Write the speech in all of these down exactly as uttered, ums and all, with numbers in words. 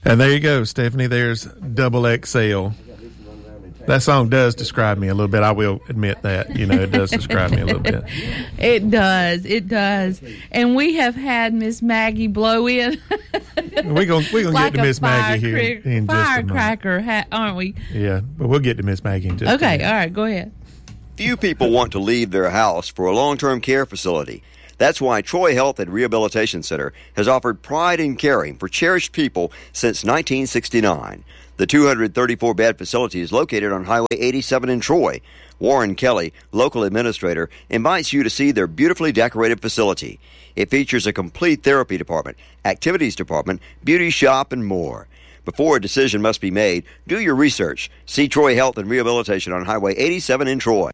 And there you go, Stephanie. There's Double X L. That song does describe me a little bit. I will admit that. You know, it does describe me a little bit. It does. It does. And we have had Miss Maggie blow in. We're going we gonna like get to Miss Maggie here cri- in just a moment. Firecracker, ha- aren't we? Yeah, but we'll get to Miss Maggie in just okay, a minute. all right, go ahead. Few people want to leave their house for a long-term care facility. That's why Troy Health and Rehabilitation Center has offered pride in caring for cherished people since nineteen sixty-nine. The two hundred thirty-four bed facility is located on Highway eighty-seven in Troy. Warren Kelly, local administrator, invites you to see their beautifully decorated facility. It features a complete therapy department, activities department, beauty shop, and more. Before a decision must be made, do your research. See Troy Health and Rehabilitation on Highway eighty-seven in Troy.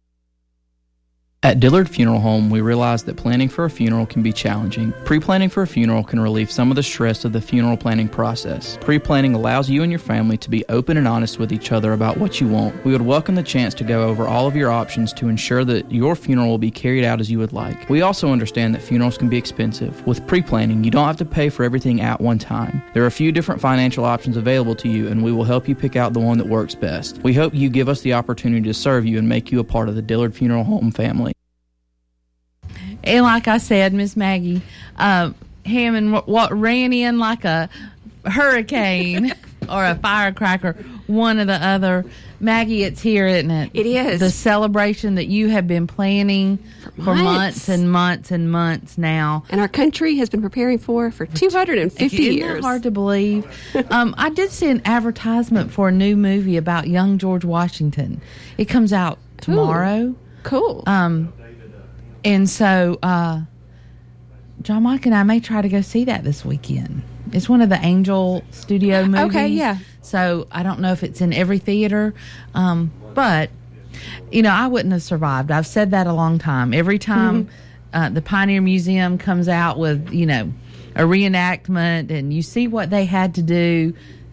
At Dillard Funeral Home, we realize that planning for a funeral can be challenging. Pre-planning for a funeral can relieve some of the stress of the funeral planning process. Pre-planning allows you and your family to be open and honest with each other about what you want. We would welcome the chance to go over all of your options to ensure that your funeral will be carried out as you would like. We also understand that funerals can be expensive. With pre-planning, you don't have to pay for everything at one time. There are a few different financial options available to you, and we will help you pick out the one that works best. We hope you give us the opportunity to serve you and make you a part of the Dillard Funeral Home family. And like I said, Miss Maggie, uh, Hammond, what ran in like a hurricane or a firecracker, one or the other. Maggie, it's here, isn't it? It is. The celebration that you have been planning for months, for months and months and months now. And our country has been preparing for for two hundred fifty Isn't years. That hard to believe? um, I did see an advertisement for a new movie about young George Washington. It comes out tomorrow. Ooh, cool. Um, and so uh, John Mike and I may try to go see that this weekend. It's one of the Angel Studio movies. Okay, yeah. So I don't know if it's in every theater, um, but, you know, I wouldn't have survived. I've said that a long time. Every time mm-hmm. uh, the Pioneer Museum comes out with, you know, a reenactment and you see what they had to do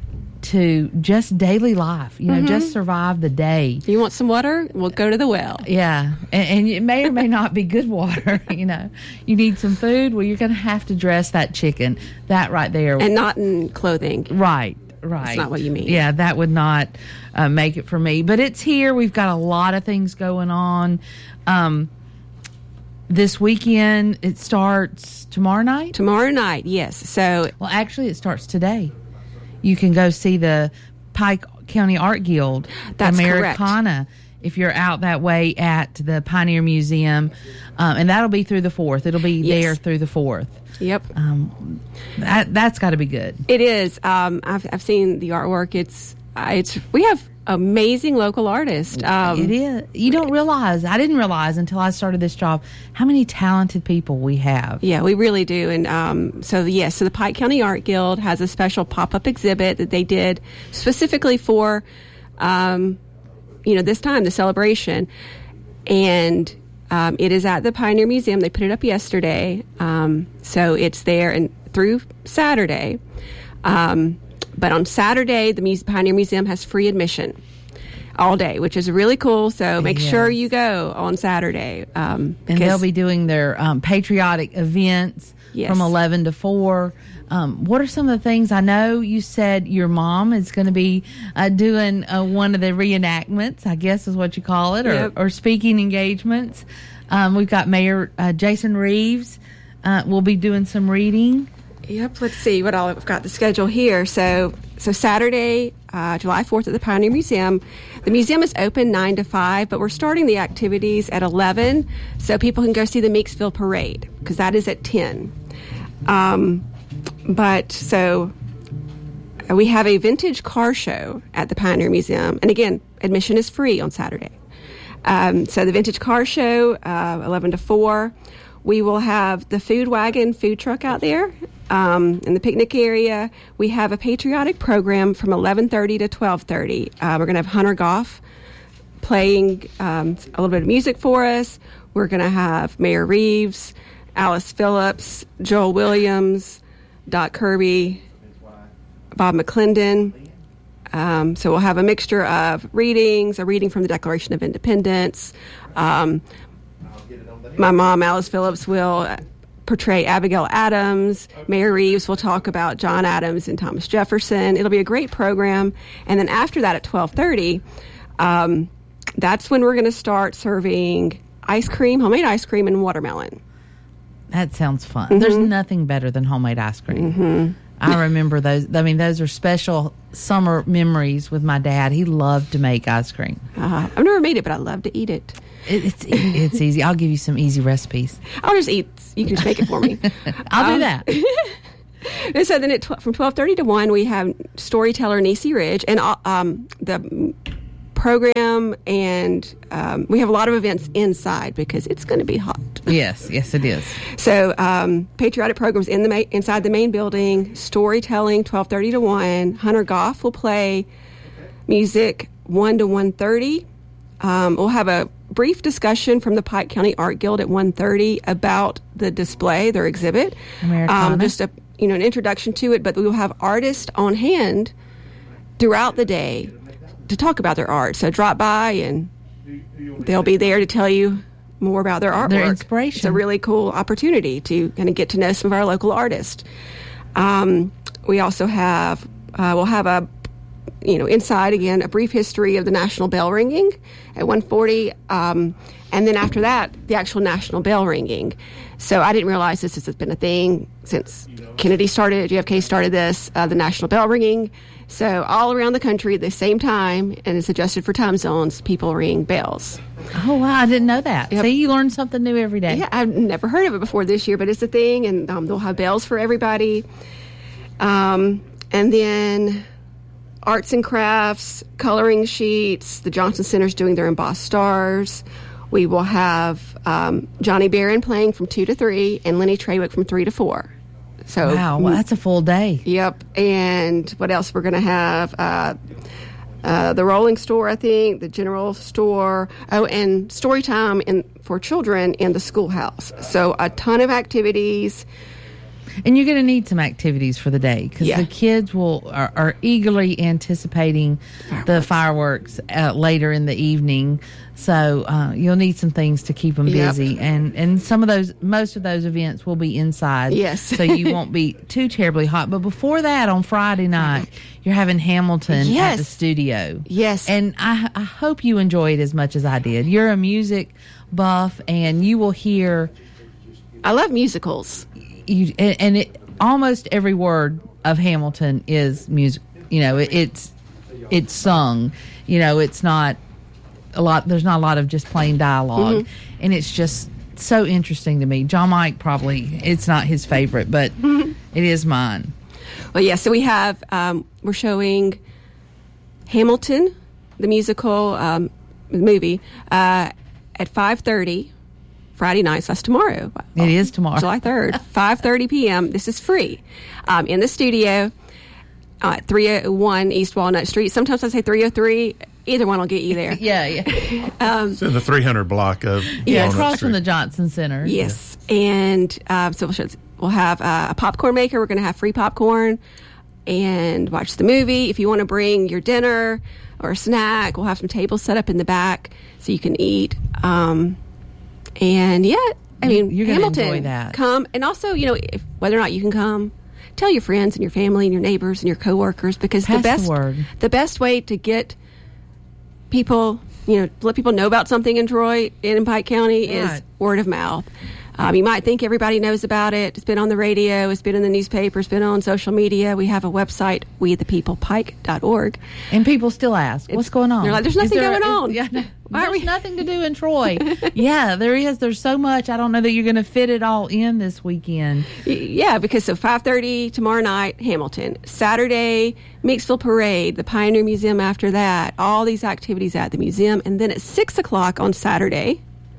to just daily life, you know, mm-hmm. just survive the day. You want some water? We'll go to the well. Yeah. And, and it may or may not be good water, you know. You need some food? Well, you're going to have to dress that chicken. That right there. And not in clothing. Right. Right. That's not what you mean. Yeah, that would not uh, make it for me. But it's here. We've got a lot of things going on. Um, this weekend, it starts tomorrow night? Tomorrow night, yes. So, well, actually, it starts today. You can go see the Pike County Art Guild, That's Americana, correct. if you're out that way at the Pioneer Museum. Um, and that'll be through the fourth. It'll be yes. there through the fourth. Yep. Um, that, that's got to be good. It is. Um, I've, I've seen the artwork. It's, uh, it's, we have amazing local artists. Um, it is. You don't realize, I didn't realize until I started this job, how many talented people we have. Yeah, we really do. And um, so, yes, yeah, so the Pike County Art Guild has a special pop-up exhibit that they did specifically for, um, you know, this time, the celebration. And um, it is at the Pioneer Museum. They put it up yesterday. Um, so it's there and through Saturday. Um But on Saturday, the Muse- Pioneer Museum has free admission all day, which is really cool. So make yes. sure you go on Saturday. Um, and they'll be doing their um, patriotic events yes. from eleven to four. Um, what are some of the things? I know you said your mom is going to be uh, doing uh, one of the reenactments, I guess is what you call it, or, yep. or speaking engagements. Um, we've got Mayor uh, Jason Reeves uh, will be doing some reading. Yep, let's see what all I've got the schedule here. So so Saturday, uh, July fourth at the Pioneer Museum. The museum is open nine to five, but we're starting the activities at eleven so people can go see the Meeksville Parade because that is at ten. Um, but so we have a vintage car show at the Pioneer Museum. And again, admission is free on Saturday. Um, so the vintage car show, uh, eleven to four. We will have the food wagon food truck out there um, in the picnic area. We have a patriotic program from eleven thirty to twelve thirty. Uh, we're going to have Hunter Goff playing um, a little bit of music for us. We're going to have Mayor Reeves, Alice Phillips, Joel Williams, Doc Kirby, Bob McClendon. Um, so we'll have a mixture of readings, a reading from the Declaration of Independence. Um, My mom, Alice Phillips, will portray Abigail Adams. Mayor Reeves will talk about John Adams and Thomas Jefferson. It'll be a great program. And then after that at twelve thirty, um, that's when we're going to start serving ice cream, homemade ice cream, and watermelon. That sounds fun. Mm-hmm. There's nothing better than homemade ice cream. Mm-hmm. I remember those. I mean, those are special summer memories with my dad. He loved to make ice cream. Uh, I've never made it, but I love to eat it. It, it's it's easy. I'll give you some easy recipes. I'll just eat. You can just make it for me. I'll um, do that. And so then at tw- from twelve thirty to one, we have storyteller Niecy Ridge, and uh, um, the program, and um, we have a lot of events inside because it's going to be hot. Yes, yes, it is. So um, patriotic programs in the ma- inside the main building, storytelling twelve thirty to one. Hunter Goff will play music one to one thirty. Um, we'll have a brief discussion from the Pike County Art Guild at one thirty about the display, their exhibit. Americana. Um, just a you know an introduction to it, but we will have artists on hand throughout the day to talk about their art. So drop by and they'll be there to tell you more about their artwork. Their inspiration. It's a really cool opportunity to kind of get to know some of our local artists. Um, we also have, uh, we'll have a, you know, inside again, a brief history of the national bell ringing at one forty. Um, and then after that, the actual national bell ringing. So I didn't realize this has been a thing since Kennedy started, J F K started this, uh, the national bell ringing. So all around the country at the same time, and it's adjusted for time zones, people ring bells. Oh, wow. I didn't know that. Yep. See, you learn something new every day. Yeah, I've never heard of it before this year, but it's a thing, and um, they'll have bells for everybody. Um, and then arts and crafts, coloring sheets. The Johnson Center's doing their embossed stars. We will have um, Johnny Barron playing from two to three, and Lenny Trawick from three to four. So Wow, well, that's a full day. Yep. And what else we're going to have? Uh, uh, the Rolling Store, I think, the General Store. Oh, and story time in, for children in the schoolhouse. So a ton of activities. And you're going to need some activities for the day because Yeah. the kids will are, are eagerly anticipating Fireworks. the fireworks uh, later in the evening. So uh, you'll need some things to keep them Yep. busy, and and some of those, most of those events will be inside. Yes. so you won't be too terribly hot. But before that, on Friday night, you're having Hamilton at Yes. the studio. Yes. and I, I hope you enjoy it as much as I did. You're a music buff, and you will hear. I love musicals. You and, and it almost every word of Hamilton is music. You know, it, it's it's sung. You know, it's not a lot. There's not a lot of just plain dialog Mm-hmm. and it's just so interesting to me. John Mike probably it's not his favorite, but it is mine. Well, yeah, so we have, um, we're showing Hamilton, the musical um, movie, uh, at five thirty Friday night, so that's tomorrow. It is tomorrow. July third, five thirty p.m. This is free um, in the studio uh, at three oh one East Walnut Street. Sometimes I say three oh three. Either one will get you there. Yeah, yeah, It's in the three hundred block of yeah. Walnut Across Street. from the Johnson Center. Yes. And um, so we'll, show, we'll have uh, a popcorn maker. We're going to have free popcorn and watch the movie. If you want to bring your dinner or a snack, we'll have some tables set up in the back so you can eat. Um, and yeah, I mean, You're gonna Hamilton, enjoy that. come. And also, you know, if, whether or not you can come, tell your friends and your family and your neighbors and your coworkers, because Pass the the best word. the best way to get people, you know, let people know about something in Troy and in Pike County is Right. word of mouth. Um, you might think everybody knows about it. It's been on the radio. It's been in the newspaper. It's been on social media. We have a website, we the people pike dot org. And people still ask, "What's going on?" they're like, "There's Is nothing there- going is- on. yeah, no, Why are there's we-" nothing to do in Troy. Yeah, there is. There's so much. I don't know that you're going to fit it all in this weekend. Y- Yeah, because so five thirty tomorrow night, Hamilton. Saturday, Meeksville Parade, the Pioneer Museum after that. All these activities at the museum. And then at six o'clock on Saturday,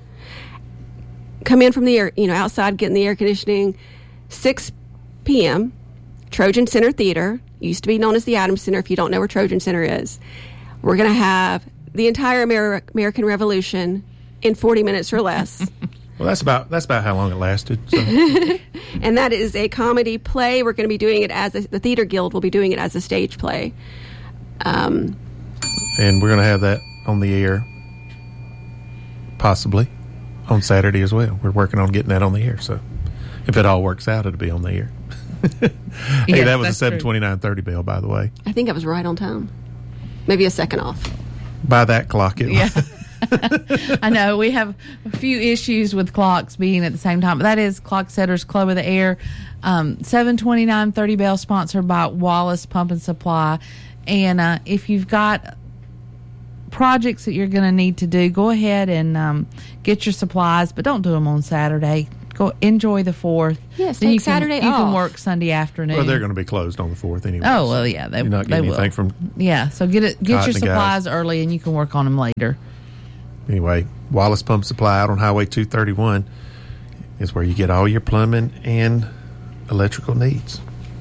come in from the air, you know, outside, get in the air conditioning. six p.m., Trojan Center Theater, used to be known as the Adams Center if you don't know where Trojan Center is. We're going to have the entire Amer- American Revolution in forty minutes or less. Well, that's about that's about how long it lasted. So. And that is a comedy play. We're going to be doing it as a, the Theater Guild will be doing it as a stage play. Um, And we're going to have that on the air, possibly on Saturday as well. We're working on getting that on the air, so If it all works out, it'll be on the air. Hey, Yes, that was a that's seven true. twenty-nine thirty bell, by the way. I think I was right on time. Maybe a second off. By that clock, it Yeah. I know we have a few issues with clocks being at the same time, but that is Clock Setters Club of the Air. Um, seven twenty-nine thirty bell, sponsored by Wallace Pump and Supply. And uh, if you've got projects that you're going to need to do, go ahead and um, get your supplies, but don't do them on Saturday. Go enjoy the fourth. Yes, Then take you can, Saturday You can off. work Sunday afternoon. well, they're going to be closed on the fourth anyway. Oh so well, yeah, they, you're not they getting will. anything from Yeah, so get it, get Cotton your and guys. supplies early, and you can work on them later. Anyway, Wallace Pump Supply out on Highway two thirty-one is where you get all your plumbing and electrical needs.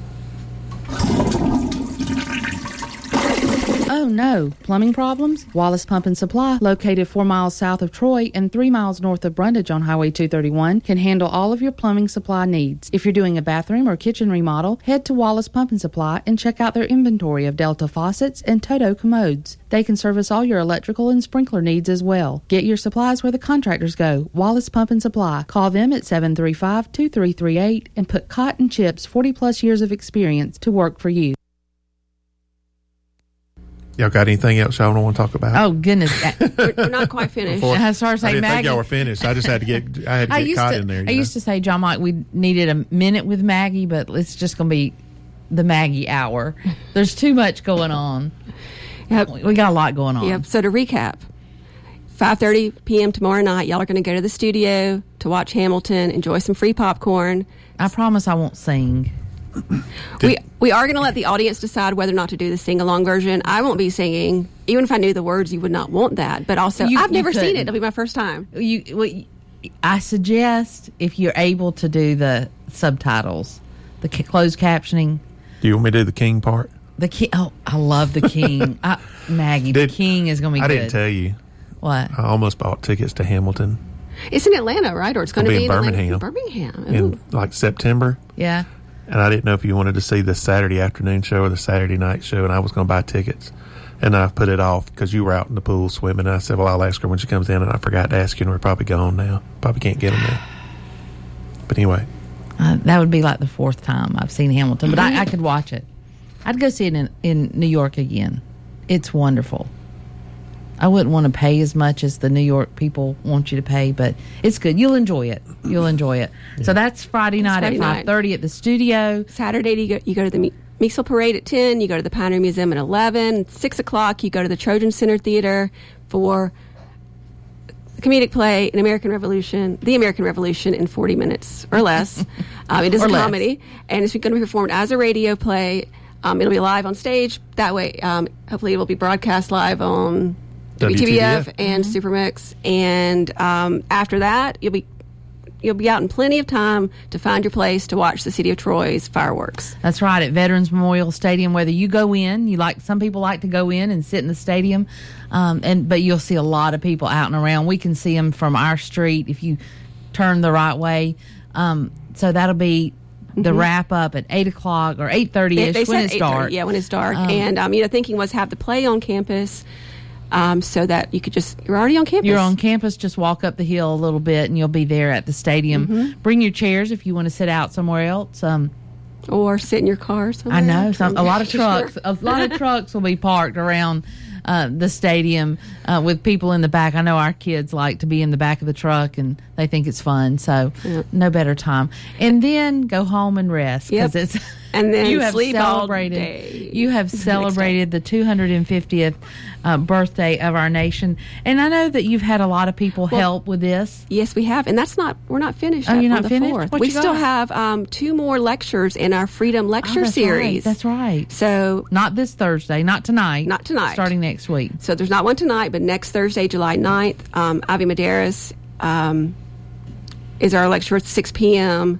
Oh no, plumbing problems? Wallace Pump and Supply, located four miles south of Troy and three miles north of Brundage on Highway two thirty-one, can handle all of your plumbing supply needs. If you're doing a bathroom or kitchen remodel, head to Wallace Pump and Supply and check out their inventory of Delta faucets and Toto commodes. They can service all your electrical and sprinkler needs as well. Get your supplies where the contractors go. Wallace Pump and Supply. Call them at seven three five, two three three eight and put Cotton Chip's forty plus years of experience to work for you. Y'all got anything else y'all don't want to talk about? Oh goodness. We're, we're not quite finished. Before- I started I saying didn't think Maggie. y'all were finished. I just had to get I had to I get used caught to, in there. You I know? used to say, John Mike, we needed a minute with Maggie, but it's just going to be the Maggie hour. There's too much going on. Yep. We got a lot going on. Yep. So to recap, five thirty p.m. tomorrow night, y'all are going to go to the studio to watch Hamilton, enjoy some free popcorn. I promise I won't sing. We we are going to let the audience decide whether or not to do the sing along version. I won't be singing, even if I knew the words. You would not want that. But also, You- I've you never seen couldn't. it. It'll be my first time. You, well, you- I suggest if you're able to do the subtitles, the ca- closed captioning. Do you want me to do the King part? The king. Oh, I love the King. I, Maggie, Did- the King is going to be I good. didn't tell you. What? I almost bought tickets to Hamilton It's in Atlanta, right? Or it's going to It'll be be in in Atlanta- Birmingham. Birmingham. in Ooh. like September. Yeah. And I didn't know if you wanted to see the Saturday afternoon show or the Saturday night show, and I was going to buy tickets. And I put it off because you were out in the pool swimming. And I said, well, I'll ask her when she comes in, and I forgot to ask you, and we're probably gone now. Probably can't get them now. But anyway, Uh, that would be like the fourth time I've seen Hamilton, but I, I could watch it. I'd go see it in, in New York again. It's wonderful. I wouldn't want to pay as much as the New York people want you to pay, but it's good. You'll enjoy it. You'll enjoy it. So that's Friday night Friday at night. five thirty at the studio. Saturday, you go, you go to the Me- Meeksville Parade at ten. You go to the Pioneer Museum at eleven. six o'clock, you go to the Trojan Center Theater for a comedic play, An American Revolution, The American Revolution in forty minutes or less. um, it is Or a less. comedy, and it's going to be performed as a radio play. Um, it'll be live on stage. That way, um, hopefully, it will be broadcast live on W T B F W T B F. and Mm-hmm. Supermix. And um, after that, you'll be you'll be out in plenty of time to find your place to watch the City of Troy's fireworks. That's right, at Veterans Memorial Stadium. Whether you go in, you like some people like to go in and sit in the stadium, um, and but you'll see a lot of people out and around. We can see them from our street if you turn the right way. Um, so that'll be the wrap up at eight o'clock or eight thirty They, ish they when said it's eight thirty, dark. yeah, when it's dark. Um, and um, you know, thinking was have the play on campus, um, so that you could just you're already on campus. You're on campus, just walk up the hill a little bit and you'll be there at the stadium. Mm-hmm. Bring your chairs if you want to sit out somewhere else. Um, or sit in your car. Somewhere. I know some, a lot of Sure. trucks, a lot of trucks will be parked around uh, the stadium uh, with people in the back. I know our kids like to be in the back of the truck and they think it's fun. So Yep. no better time. And then go home and rest because Yep. it's And then you have sleep all celebrated. day. You have The next celebrated the two hundred fiftieth uh, birthday of our nation, and I know that you've had a lot of people help with this. Yes, we have, and that's not. We're not finished. Oh, yet you're on not the finished? fourth. What we you still got? have um, two more lectures in our Freedom Oh, Lecture that's series. right. That's right. So, Not this Thursday, not tonight. Not tonight. Starting next week. so there's not one tonight, but next Thursday, July ninth, um, Ivy Medeiros um, is our lecture at six p.m.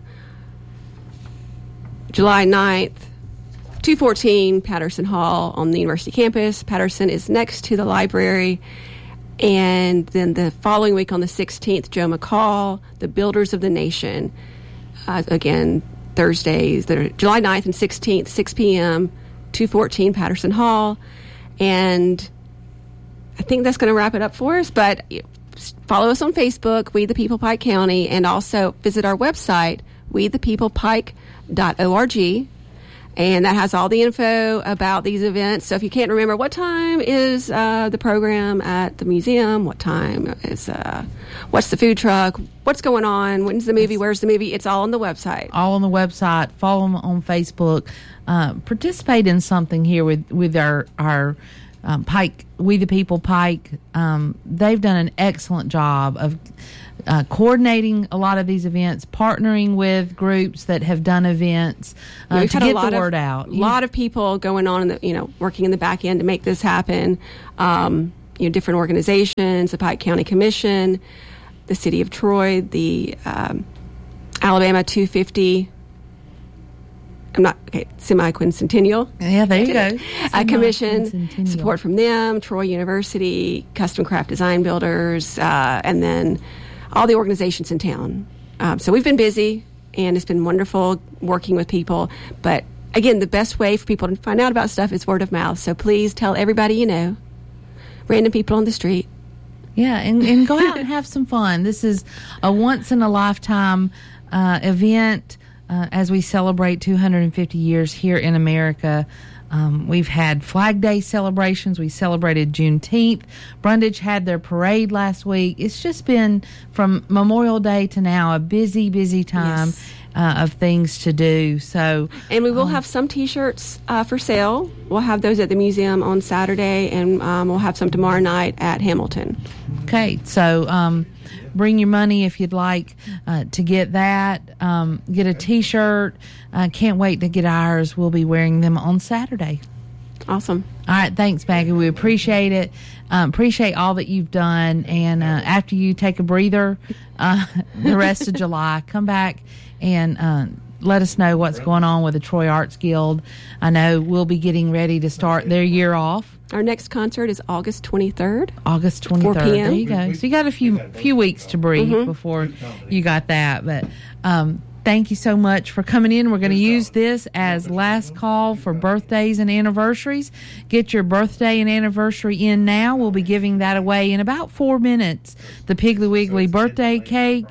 July ninth, two fourteen Patterson Hall on the university campus. Patterson is next to the library. And then the following week on the sixteenth, Joe McCall, The Builders of the Nation. Uh, again, Thursdays, that are July ninth and sixteenth, six p.m., two fourteen Patterson Hall. And I think that's going to wrap it up for us. But follow us on Facebook, We the People Pike County, and also visit our website, we the people pike dot org. And that has all the info about these events. So if you can't remember, what time is uh, the program at the museum? What time is, uh, what's the food truck? What's going on? When's the movie? Where's the movie? It's all on the website. All on the website. Follow them on Facebook. Uh, participate in something here with, with our, our um, Pike, We the People Pike. Um, they've done an excellent job of Uh, coordinating a lot of these events, partnering with groups that have done events uh, We've to had get a lot the of, word out. A lot of people going on, in the, you know, working in the back end to make this happen. Um, you know, different organizations, the Pike County Commission, the City of Troy, the um, Alabama two fifty. I'm not okay. Semi-quincentennial. Yeah, there you go. A commission, support from them, Troy University, Custom Craft Design Builders, uh, and then all the organizations in town. Um, so we've been busy, and it's been wonderful working with people. But again, the best way for people to find out about stuff is word of mouth. So please tell everybody you know, random people on the street. Yeah, and, and go out and have some fun. This is a once-in-a-lifetime uh, event uh, as we celebrate two hundred fifty years here in America. Um, we've had Flag Day celebrations. We celebrated Juneteenth. Brundage had their parade last week. It's just been, from Memorial Day to now, a busy, busy time Yes. uh, of things to do. So, And we will um, have some T-shirts uh, for sale. We'll have those at the museum on Saturday, and um, we'll have some tomorrow night at Hamilton. Okay, so um, bring your money if you'd like uh, to get that. Um, get a T-shirt. I uh, can't wait to get ours. We'll be wearing them on Saturday. Awesome. All right, thanks, Maggie. We appreciate it. Um, appreciate all that you've done. And uh, after you take a breather, uh, the rest of July, come back and uh, let us know what's going on with the Troy Arts Guild. I know we'll be getting ready to start their year off. Our next concert is August twenty-third. August twenty-third. four p.m. There you go. So you got a few few weeks to breathe Mm-hmm. before you got that. But um, thank you so much for coming in. We're going to use this as last call for birthdays and anniversaries. Get your birthday and anniversary in now. We'll be giving that away in about four minutes. The Piggly Wiggly birthday cake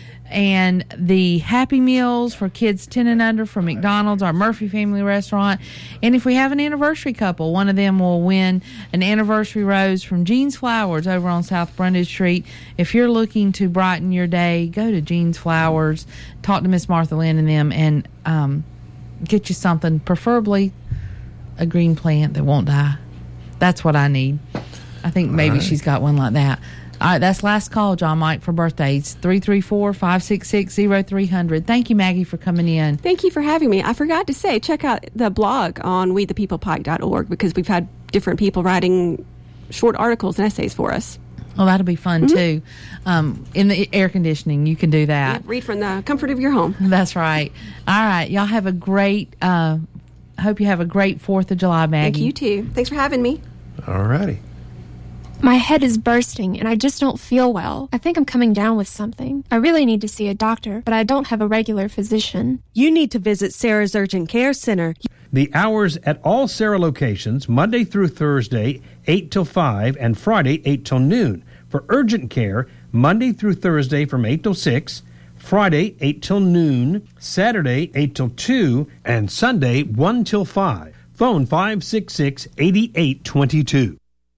and the Happy Meals for kids ten and under from McDonald's, our Murphy Family Restaurant. And if we have an anniversary couple, one of them will win an anniversary rose from Jean's Flowers over on South Brundage Street. If you're looking to brighten your day, go to Jean's Flowers, talk to Miss Martha Lynn and them, and um, get you something, preferably a green plant that won't die. That's what I need. I think maybe right. She's got one like that. All right, that's last call, John Mike, for birthdays. three three four, five six six, zero three zero zero. Thank you, Maggie, for coming in. Thank you for having me. I forgot to say, check out the blog on we the people pike dot org because we've had different people writing short articles and essays for us. Well, that'll be fun, Mm-hmm. too. Um, in the air conditioning, you can do that. Yeah, read from the comfort of your home. That's right. All right, y'all have a great, uh, hope you have a great fourth of July, Maggie. Thank you, too. Thanks for having me. All righty. My head is bursting and I just don't feel well. I think I'm coming down with something. I really need to see a doctor, but I don't have a regular physician. You need to visit Sarah's Urgent Care Center. The hours at all Sarah locations, Monday through Thursday, eight till five, and Friday, eight till noon. For urgent care, Monday through Thursday from eight till six, Friday, eight till noon, Saturday, eight till two, and Sunday, one till five. Phone five six six, eight eight two two.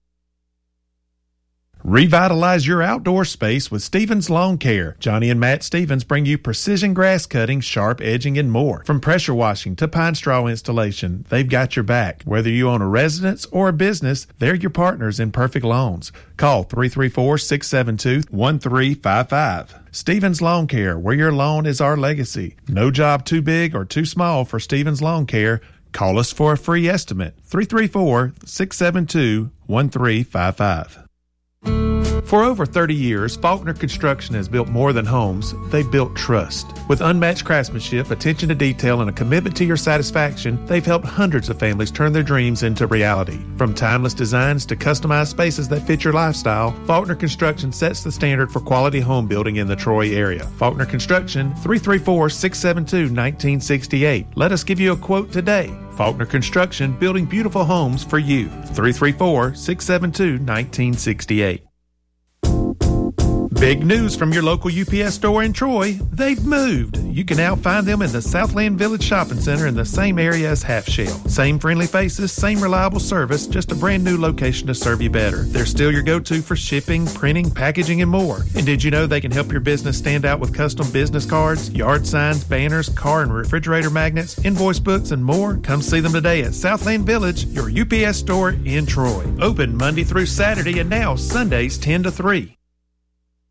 Revitalize your outdoor space with Stevens Lawn Care. Johnny and Matt Stevens bring you precision grass cutting, sharp edging, and more. From pressure washing to pine straw installation, they've got your back. Whether you own a residence or a business, they're your partners in perfect lawns. Call three three four, six seven two, one three five five. Stevens Lawn Care, where your lawn is our legacy. No job too big or too small for Stevens Lawn Care. Call us for a free estimate. three three four, six seven two, one three five five. For over thirty years, Faulkner Construction has built more than homes. They've built trust. With unmatched craftsmanship, attention to detail, and a commitment to your satisfaction, they've helped hundreds of families turn their dreams into reality. From timeless designs to customized spaces that fit your lifestyle, Faulkner Construction sets the standard for quality home building in the Troy area. Faulkner Construction, three three four, six seven two, one nine six eight. Let us give you a quote today. Faulkner Construction, building beautiful homes for you. three three four, six seven two, one nine six eight. Big news from your local U P S store in Troy. They've moved. You can now find them in the Southland Village Shopping Center in the same area as Half Shell. Same friendly faces, same reliable service, just a brand new location to serve you better. They're still your go-to for shipping, printing, packaging, and more. And did you know they can help your business stand out with custom business cards, yard signs, banners, car and refrigerator magnets, invoice books, and more? Come see them today at Southland Village, your U P S store in Troy. Open Monday through Saturday and now Sundays ten to three.